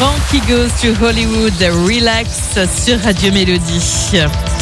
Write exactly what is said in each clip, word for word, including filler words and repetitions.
Frankie Goes to Hollywood, Relax sur Radio Mélodie.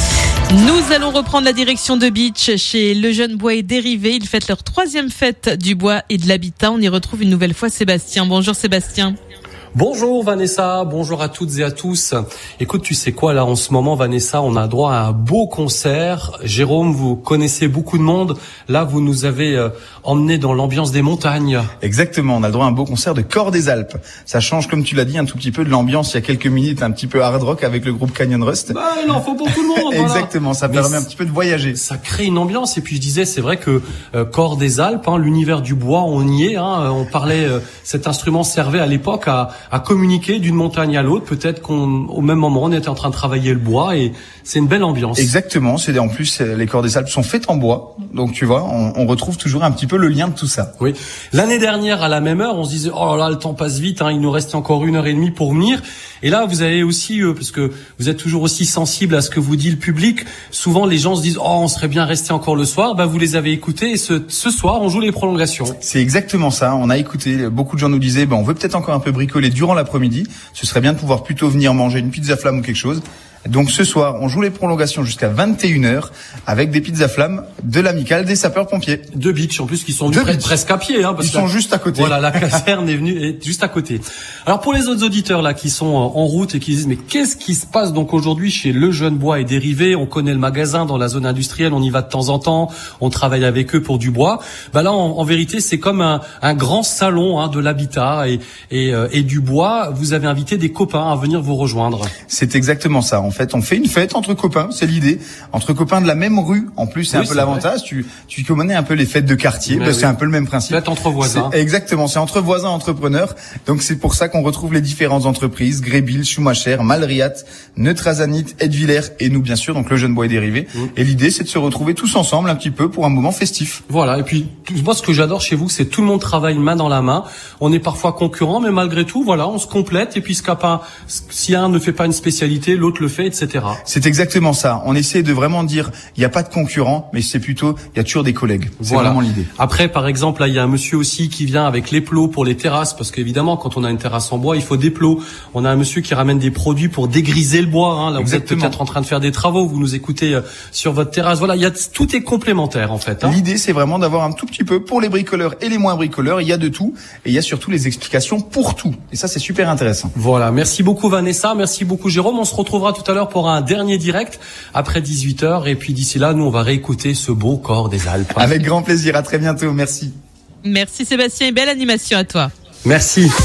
Nous allons reprendre la direction de Beach chez Le Jeune Bois et Dérivés. Ils fêtent leur troisième fête du bois et de l'habitat. On y retrouve une nouvelle fois Sébastien. Bonjour Sébastien. Bonjour Vanessa, bonjour à toutes et à tous. Écoute, tu sais quoi, là en ce moment Vanessa, on a droit à un beau concert. Jérôme, vous connaissez beaucoup de monde. Là, vous nous avez euh, emmené dans l'ambiance des montagnes. Exactement, on a le droit à un beau concert de Corps des Alpes. Ça change, comme tu l'as dit, un tout petit peu de l'ambiance il y a quelques minutes, un petit peu hard rock avec le groupe Canyon Rust. Bah, il en faut pour tout le monde. Exactement, ça Mais permet un petit peu de voyager. Ça crée une ambiance. Et puis je disais, c'est vrai que euh, Corps des Alpes, hein, l'univers du bois, on y est. Hein, on parlait, euh, cet instrument servait à l'époque à, à communiquer d'une montagne à l'autre. Peut-être qu'au même moment, on était en train de travailler le bois et c'est une belle ambiance. Exactement. C'est en plus les Corps des Alpes sont faits en bois, donc tu vois, on, on retrouve toujours un petit peu le lien de tout ça. Oui. L'année dernière, à la même heure, on se disait oh là là, le temps passe vite. Hein, il nous restait encore une heure et demie pour venir. Et là, vous avez aussi, euh, parce que vous êtes toujours aussi sensible à ce que vous dit le public. Souvent, les gens se disent oh, on serait bien resté encore le soir. Ben, vous les avez écoutés. Et ce, ce soir, on joue les prolongations. C'est exactement ça. On a écouté. Beaucoup de gens nous disaient ben, on veut peut-être encore un peu bricoler durant l'après-midi. Ce serait bien de pouvoir plutôt venir manger une pizza flamme ou quelque chose. Donc ce soir, on joue les prolongations jusqu'à vingt et une heures avec des pizzas flammes de l'amicale des sapeurs-pompiers. De Beach, en plus, qui sont de pre- presque à pied. Hein, parce Ils sont la, juste à côté. Voilà, la caserne est venue est juste à côté. Alors pour les autres auditeurs là qui sont en route et qui disent mais qu'est-ce qui se passe donc aujourd'hui chez Le Jeune Bois et Dérivés? On connaît le magasin dans la zone industrielle, on y va de temps en temps, on travaille avec eux pour du bois. Bah là, en, en vérité, c'est comme un, un grand salon hein, de l'habitat et, et, euh, et du bois. Vous avez invité des copains à venir vous rejoindre. C'est exactement ça. En fait, on fait une fête entre copains, c'est l'idée, entre copains de la même rue. En plus, c'est oui, un peu c'est l'avantage. Vrai. Tu tu connais un peu les fêtes de quartier, bah, oui. c'est un peu le même principe. Fête entre voisins. C'est, exactement, c'est entre voisins entrepreneurs. Donc c'est pour ça qu'on retrouve les différentes entreprises Greybill, Schumacher, Malriat, Neutrazanit, Edvillers et nous bien sûr, donc Le Jeune Bois et Dérivés. Mmh. Et l'idée, c'est de se retrouver tous ensemble un petit peu pour un moment festif. Voilà. Et puis moi, ce que j'adore chez vous, c'est tout le monde travaille main dans la main. On est parfois concurrents, mais malgré tout, voilà, on se complète. Et puis ce qu'a pas, si un ne fait pas une spécialité, l'autre le fait, et cetera. C'est exactement ça. On essaie de vraiment dire, il n'y a pas de concurrents, mais c'est plutôt, il y a toujours des collègues. C'est voilà. vraiment l'idée. Après, par exemple, là, il y a un monsieur aussi qui vient avec les plots pour les terrasses, parce qu'évidemment, quand on a une terrasse en bois, il faut des plots. On a un monsieur qui ramène des produits pour dégriser le bois. Hein. Là, exactement. Vous êtes peut-être en train de faire des travaux, vous nous écoutez euh, sur votre terrasse. Voilà, il y a tout est complémentaire en fait. Hein. L'idée, c'est vraiment d'avoir un tout petit peu pour les bricoleurs et les moins bricoleurs. Il y a de tout, et il y a surtout les explications pour tout. Et ça, c'est super intéressant. Voilà. Merci beaucoup Vanessa, merci beaucoup Jérôme. On se retrouvera tout à l'heure pour un dernier direct après dix-huit heures. Et puis d'ici là, nous, on va réécouter ce beau Corps des Alpes. Avec grand plaisir. À très bientôt. Merci. Merci Sébastien et belle animation à toi. Merci.